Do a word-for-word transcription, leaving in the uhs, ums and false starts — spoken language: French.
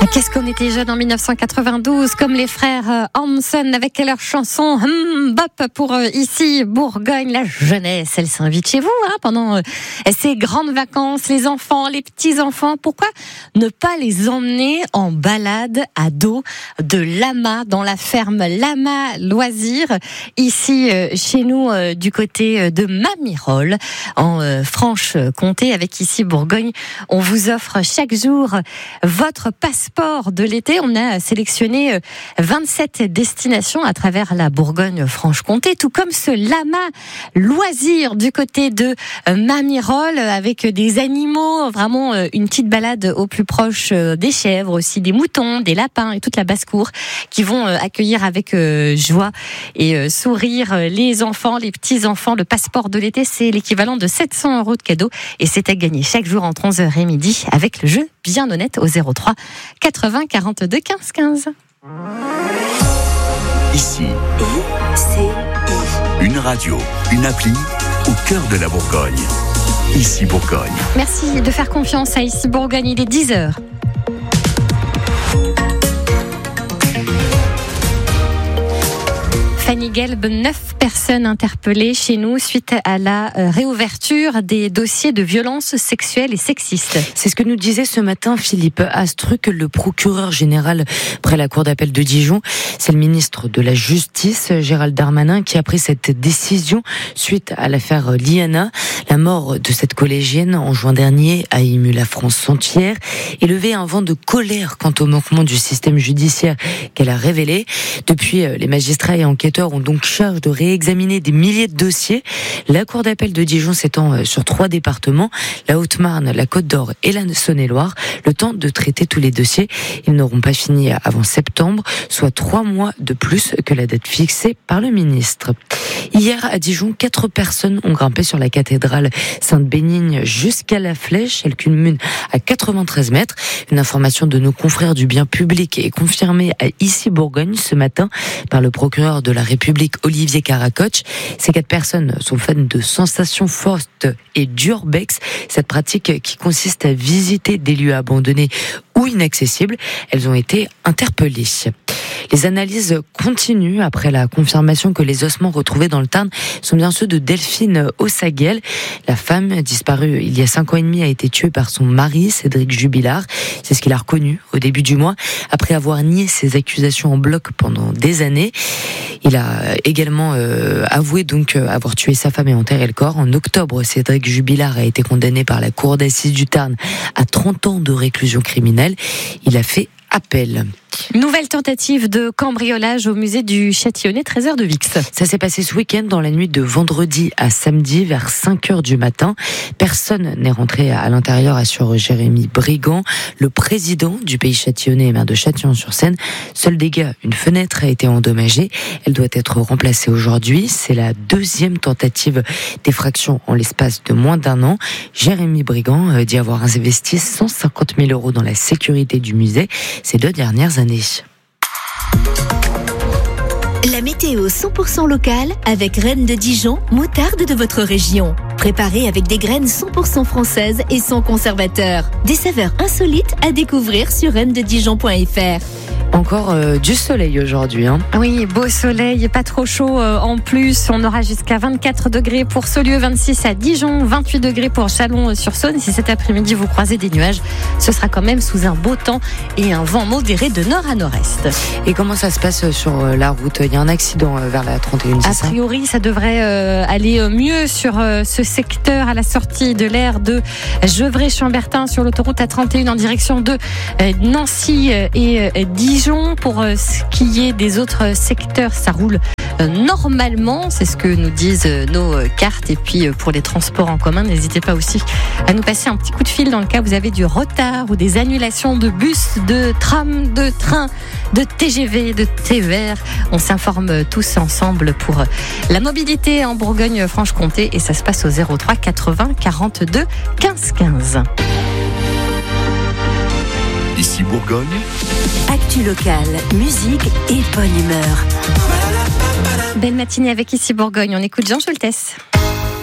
Qu'est-ce qu'on était jeunes en dix-neuf cent quatre-vingt-douze, comme les frères Hanson avec leur chanson hum, Bop pour euh, ici Bourgogne. La jeunesse, elle s'invite chez vous hein, pendant euh, ces grandes vacances, les enfants, les petits-enfants. Pourquoi ne pas les emmener en balade à dos de lama dans la ferme Lama Loisirs, ici euh, chez nous euh, du côté de Mamirol, en euh, Franche-Comté, avec ici Bourgogne. On vous offre chaque jour votre passeport de l'été. On a sélectionné vingt-sept destinations à travers la Bourgogne-Franche-Comté, tout comme ce Lama Loisirs du côté de Mamirol, avec des animaux, vraiment une petite balade au plus proche des chèvres, aussi des moutons, des lapins et toute la basse-cour qui vont accueillir avec joie et sourire les enfants, les petits-enfants. Le passeport de l'été, c'est l'équivalent de sept cents euros de cadeaux et c'est à gagner chaque jour entre onze heures et midi avec le jeu Bien Honnête au zéro trois quatre-vingts quarante-deux quinze quinze. Ici, I C I. Une radio, une appli au cœur de la Bourgogne. Ici Bourgogne. Merci de faire confiance à Ici Bourgogne, il est dix heures. Fanny Gelb, neuf personnes interpellées chez nous suite à la réouverture des dossiers de violences sexuelles et sexistes. C'est ce que nous disait ce matin Philippe Astruc, le procureur général près la cour d'appel de Dijon. C'est le ministre de la Justice, Gérald Darmanin, qui a pris cette décision suite à l'affaire Liana. La mort de cette collégienne en juin dernier a ému la France entière et levé un vent de colère quant au manquement du système judiciaire qu'elle a révélé. Depuis, les magistrats et enquêteurs ont donc charge de réexaminer des milliers de dossiers. La cour d'appel de Dijon s'étend sur trois départements, la Haute-Marne, la Côte-d'Or et la Saône-et-Loire. Le temps de traiter tous les dossiers, ils n'auront pas fini avant septembre, soit trois mois de plus que la date fixée par le ministre. Hier à Dijon, quatre personnes ont grimpé sur la cathédrale Sainte-Bénigne jusqu'à la flèche. Elle culmine à quatre-vingt-treize mètres. Une information de nos confrères du bien public est confirmée à Ici Bourgogne ce matin par le procureur de la République Olivier Caracoche. Ces quatre personnes sont fans de sensations fortes et d'urbex, cette pratique qui consiste à visiter des lieux abandonnés ou inaccessibles. Elles ont été interpellées. Les analyses continuent après la confirmation que les ossements retrouvés dans le Tarn sont bien ceux de Delphine Ossaguel. La femme, disparue il y a cinq ans et demi, a été tuée par son mari, Cédric Jubilard. C'est ce qu'il a reconnu au début du mois, après avoir nié ses accusations en bloc pendant des années. Il a également euh, avoué donc avoir tué sa femme et enterré le corps. En octobre, Cédric Jubilard a été condamné par la cour d'assises du Tarn à trente ans de réclusion criminelle. Il a fait appel. Nouvelle tentative de cambriolage au musée du Châtillonnais, trésor de Vix. Ça s'est passé ce week-end dans la nuit de vendredi à samedi vers cinq heures du matin. Personne n'est rentré à l'intérieur, assure Jérémy Brigand, le président du pays châtillonnais et maire de Châtillon-sur-Seine. Seul dégât, une fenêtre a été endommagée. Elle doit être remplacée aujourd'hui. C'est la deuxième tentative d'effraction en l'espace de moins d'un an. Jérémy Brigand dit avoir investi cent cinquante mille euros dans la sécurité du musée ces deux dernières années. La météo cent pour cent locale avec Reine de Dijon, moutarde de votre région. Préparée avec des graines cent pour cent françaises et sans conservateur. Des saveurs insolites à découvrir sur reine de dijon point f r. Encore euh, du soleil aujourd'hui. Hein. Oui, beau soleil, pas trop chaud euh, en plus. On aura jusqu'à vingt-quatre degrés pour Saulieu, vingt-six à Dijon, vingt-huit degrés pour Chalon-sur-Saône. Si cet après-midi vous croisez des nuages, ce sera quand même sous un beau temps et un vent modéré de nord à nord-est. Et comment ça se passe sur la route ? Il y a un accident vers la trente et une, c'est A ça ? priori, ça devrait euh, aller mieux sur euh, ce secteur à la sortie de l'aire de Gevrey-Chambertin sur l'autoroute A trente et un en direction de euh, Nancy et euh, Dijon. Pour euh, ce qui est des autres secteurs, ça roule euh, normalement, c'est ce que nous disent euh, nos euh, cartes. Et puis euh, pour les transports en commun, n'hésitez pas aussi à nous passer un petit coup de fil dans le cas où vous avez du retard ou des annulations de bus, de tram, de train, de T G V, de T E R. On s'informe tous ensemble pour la mobilité en Bourgogne-Franche-Comté et ça se passe au zéro trois quatre-vingts quarante-deux quinze quinze. Ici Bourgogne. Actu locale, musique et bonne humeur. Belle matinée avec Ici Bourgogne. On écoute Jean Schultes.